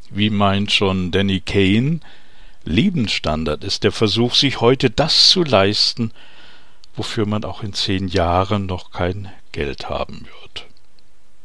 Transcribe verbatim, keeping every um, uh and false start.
Wie meint schon Danny Kaye, Lebensstandard ist der Versuch, sich heute das zu leisten, wofür man auch in zehn Jahren noch kein Geld haben wird.